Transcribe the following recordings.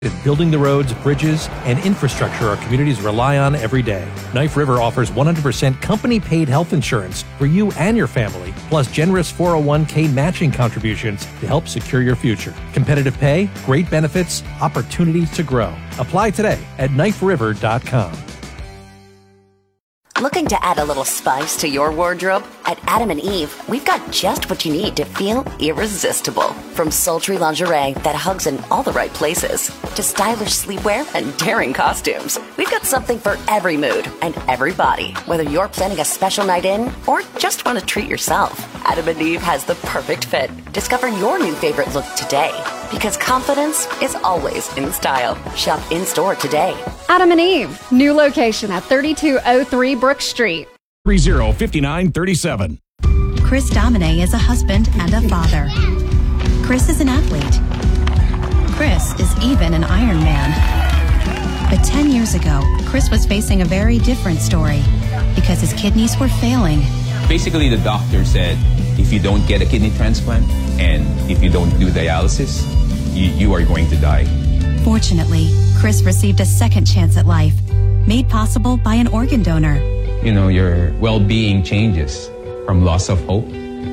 building the roads, bridges, and infrastructure our communities rely on every day. Knife River offers 100% company-paid health insurance for you and your family, plus generous 401k matching contributions to help secure your future. Competitive pay, great benefits, opportunities to grow. Apply today at kniferiver.com. Looking to add a little spice to your wardrobe? At Adam and Eve, we've got just what you need to feel irresistible. From sultry lingerie that hugs in all the right places, to stylish sleepwear and daring costumes, we've got something for every mood and every body. Whether you're planning a special night in or just want to treat yourself, Adam and Eve has the perfect fit. Discover your new favorite look today, because confidence is always in style. Shop in-store today. Adam and Eve, new location at 3203 Brook Street. 305937. Chris Domine is a husband and a father. Chris is an athlete. Chris is even an Ironman. But 10 years ago, Chris was facing a very different story because his kidneys were failing. Basically, the doctor said, if you don't get a kidney transplant and if you don't do dialysis, you are going to die. Fortunately, Chris received a second chance at life, made possible by an organ donor. You know, your well-being changes from loss of hope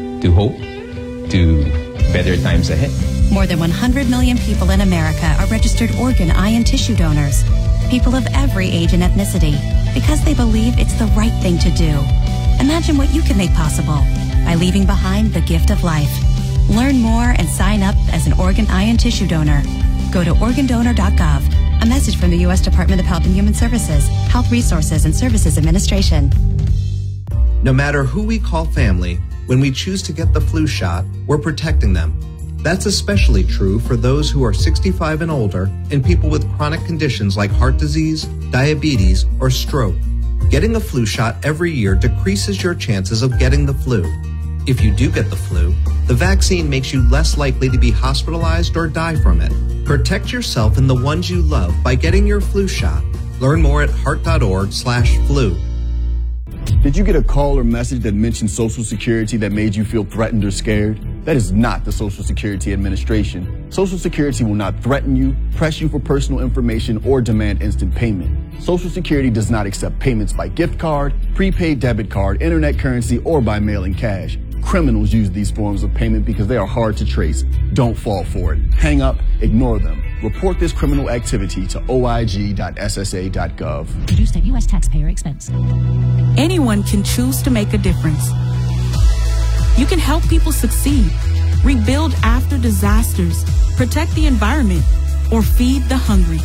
to better times ahead. More than 100 million people in America are registered organ, eye, and tissue donors. People of every age and ethnicity, because they believe it's the right thing to do. Imagine what you can make possible by leaving behind the gift of life. Learn more and sign up as an organ, eye, and tissue donor. Go to organdonor.gov. A message from the U.S. Department of Health and Human Services, Health Resources and Services Administration. No matter who we call family, when we choose to get the flu shot, we're protecting them. That's especially true for those who are 65 and older and people with chronic conditions like heart disease, diabetes, or stroke. Getting a flu shot every year decreases your chances of getting the flu. If you do get the flu, the vaccine makes you less likely to be hospitalized or die from it. Protect yourself and the ones you love by getting your flu shot. Learn more at heart.org/flu. Did you get a call or message that mentioned Social Security that made you feel threatened or scared? That is not the Social Security Administration. Social Security will not threaten you, press you for personal information, or demand instant payment. Social Security does not accept payments by gift card, prepaid debit card, internet currency, or by mailing cash. Criminals use these forms of payment because they are hard to trace. Don't fall for it. Hang up, ignore them. Report this criminal activity to oig.ssa.gov. Produced at U.S. taxpayer expense. Anyone can choose to make a difference. You can help people succeed, rebuild after disasters, protect the environment, or feed the hungry.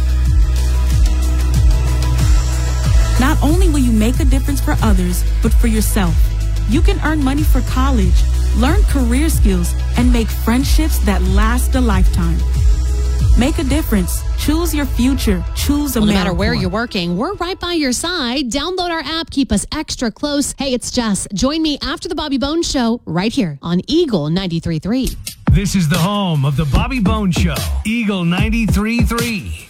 Not only will you make a difference for others, but for yourself. You can earn money for college, learn career skills, and make friendships that last a lifetime. Make a difference. Choose your future. Choose AmeriCorps. No matter where you're working, we're right by your side. Download our app. Keep us extra close. Hey, it's Jess. Join me after the Bobby Bones Show right here on Eagle 93.3. This is the home of the Bobby Bones Show, Eagle 93.3.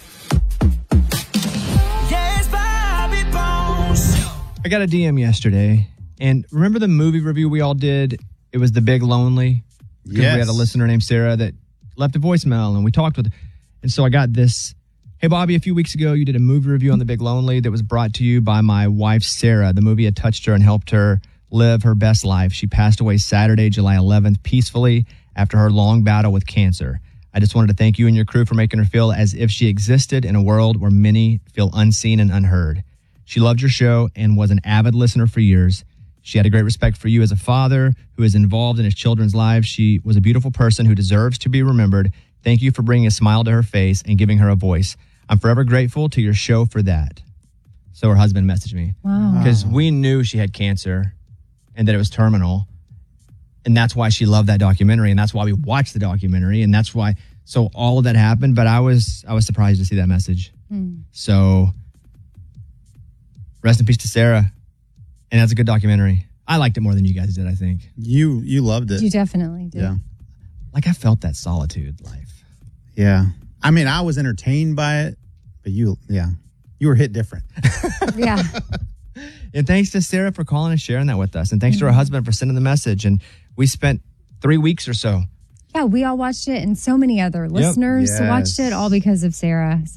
Yes, Bobby Bones. I got a DM yesterday. And remember the movie review we all did? It was The Big Lonely. Yes. We had a listener named Sarah that left a voicemail and we talked with her. And so I got this. Hey, Bobby, a few weeks ago, you did a movie review on The Big Lonely that was brought to you by my wife, Sarah. The movie had touched her and helped her live her best life. She passed away Saturday, July 11th, peacefully after her long battle with cancer. I just wanted to thank you and your crew for making her feel as if she existed in a world where many feel unseen and unheard. She loved your show and was an avid listener for years. She had a great respect for you as a father who is involved in his children's lives. She was a beautiful person who deserves to be remembered. Thank you for bringing a smile to her face and giving her a voice. I'm forever grateful to your show for that. So her husband messaged me. Wow. Because we knew she had cancer and that it was terminal. And that's why she loved that documentary. And that's why we watched the documentary. And that's why, so all of that happened. But I was surprised to see that message. So rest in peace to Sarah. And that's a good documentary. I liked it more than you guys did, I think. You loved it. You definitely did. Yeah. Like I felt that solitude life. Yeah. I mean, I was entertained by it, but you were hit different. Yeah. And thanks to Sarah for calling and sharing that with us. And thanks to her husband for sending the message. And we spent 3 weeks or so Yeah, we all watched it, and so many other listeners Yes. watched it, all because of Sarah.